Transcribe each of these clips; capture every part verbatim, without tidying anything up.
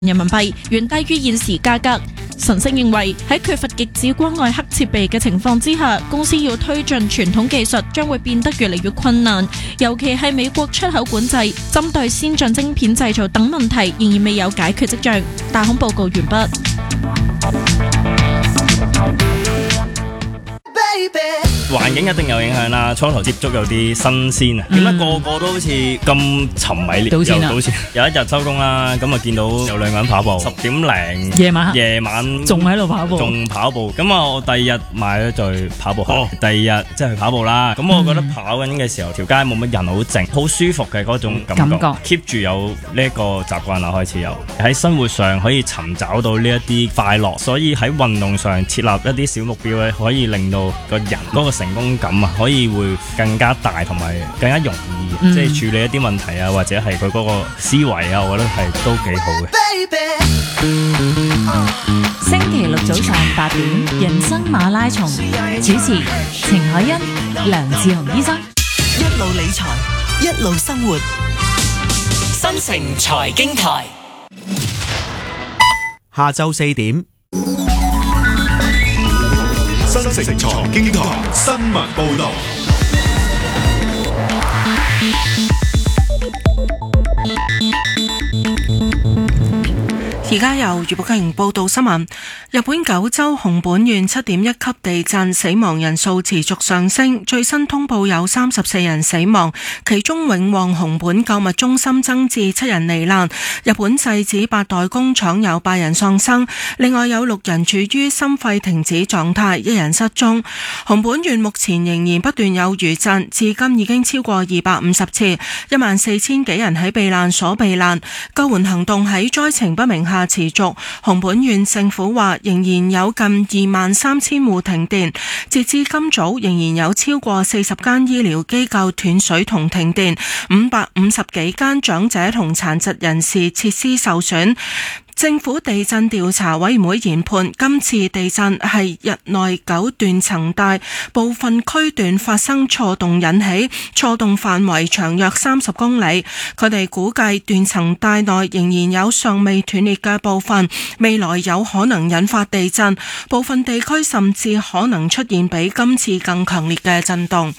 人民幣，遠低於現時價格。晨星認為喺缺乏極紫光外黑設備嘅情況之下，公司要推進傳統技術將會變得越嚟越困難，尤其係美國出口管制、針對先進晶片製造等問題仍然未有解決跡象。大空報告完畢。 環境一定有影響啦，初頭接觸有啲新鮮啊，點解個個都好似咁沉迷賭錢啊？ 又賭錢。有一日收工啦，咁啊見到有兩個人跑步，十點零夜晚夜晚仲喺度跑步， 仲跑步。咁啊，我第二日買咗對跑步鞋，哦、第二日即係去跑步啦。咁我覺得跑緊嘅時候，條、嗯、街冇乜人，好靜，好舒服嘅嗰種感覺。keep 住有呢一個習慣啦，開始有喺生活上可以尋找到呢一啲快樂，所以喺運動上設立一啲小目標咧，可以令到個人嗰個成功感啊，可以會更加大，同埋更加容易，嗯、即係處理一啲問題啊，或者係佢嗰個思維啊，我覺得係都幾好嘅。 星期六早上八點，人生馬拉松，主持程海欣、梁志雄醫生。 一路理財，一路生活，新城財經台。 下晝四點。 新城財經台新聞報道。 而家由余寶瓊報道新聞。日本九州熊本縣七點一級地震，死亡人數持續上升，最新通報有三十四人死亡，其中永旺熊本購物中心增至七人罹難。日本製紙八代工廠有八人喪生，另外有六人處於心肺停止狀態，一人失蹤。熊本縣目前仍然不斷有餘震，至今已經超過二百五十次，一萬四千幾人喺避難所避難。救援行動喺災情不明下持續，熊本縣政府話仍然有近二萬三千戶停電，截至今早仍然有超過四十間醫療機構斷水同停電，五百五十幾間長者同殘疾人士設施受損。政府地震調查委員會研判，今次地震係日內九斷層帶部分區段發生錯動引起，錯動範圍長約三十公里。佢哋估計斷層帶內仍然有尚未斷裂嘅部分，未來有可能引發地震，部分地區甚至可能出現比今次更強烈嘅震動。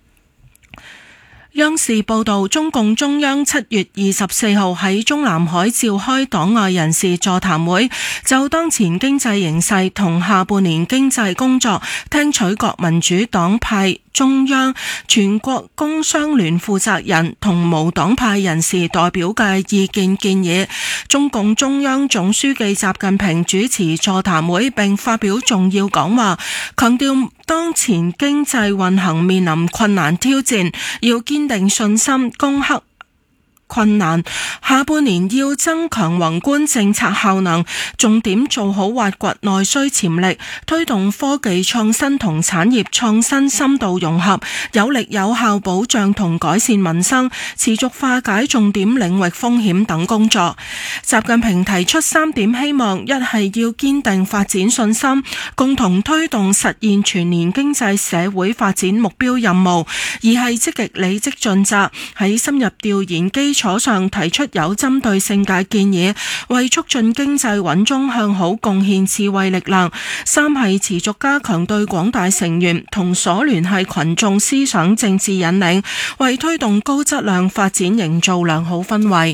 央視報道，中共中央七月二十四號喺中南海召開黨外人士座談會，就當前經濟形勢同下半年經濟工作，聽取各民主黨派、中央、全國工商聯負責人同無黨派人士代表嘅意見建議。中共中央總書記習近平主持座談會並發表重要講話，強調當前經濟運行面臨困難挑戰，要堅定信心，攻克困難，下半年要增強宏觀政策效能，重點做好挖掘內需潛力，推動科技創新同產業創新深度融合，有力有效保障同改善民生，持續化解重點領域風險等工作。習近平提出三點希望：一係要堅定發展信心，共同推動實現全年經濟社會發展目標任務；二係積極履職盡責，喺深入調研基礎上提出有針對性嘅建議，為促進經濟穩中向好貢獻智慧力量；三係持續加強對廣大成員同所聯繫群眾思想政治引領，為推動高質量發展營造良好氛圍。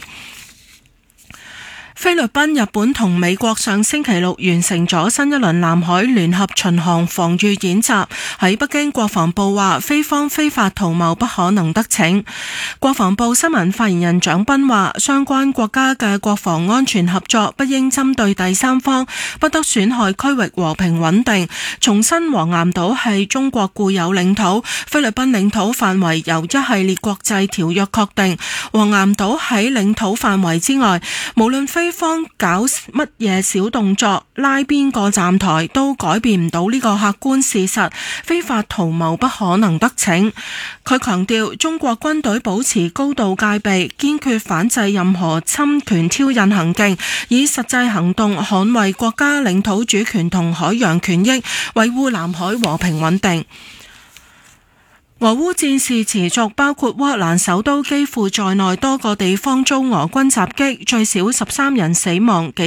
菲律賓、日本同美國上星期六完成咗新一輪南海聯合巡航防禦演習。喺北京，國防部話菲方非法圖謀不可能得逞。國防部新聞發言人蔣斌話，相關國家嘅國防安全合作不應針對第三方，不得損害區域和平穩定。重申黃岩島係中國固有領土，菲律賓領土範圍由一系列國際條約確定。黃岩島喺領土範圍之外，無論菲方搞乜嘢小動作，拉邊個站台，都改變唔到呢個客觀事實，非法圖謀不可能得逞。佢強調，中國軍隊保持高度戒備，堅決反制任何侵權挑釁行徑，以實際行動捍衛國家領土主權同海洋權益，維護南海和平穩定。 俄烏戰事持續，包括烏克蘭首都基輔在內多個地方遭俄軍襲擊，最少十三人死亡。